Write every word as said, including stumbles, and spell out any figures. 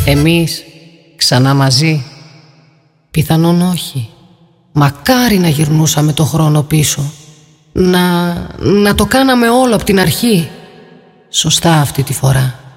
Εμείς ξανά μαζί? Πιθανόν όχι. Μακάρι να γυρνούσαμε το χρόνο πίσω. Να, να το κάναμε όλο από την αρχή. Σωστά αυτή τη φορά.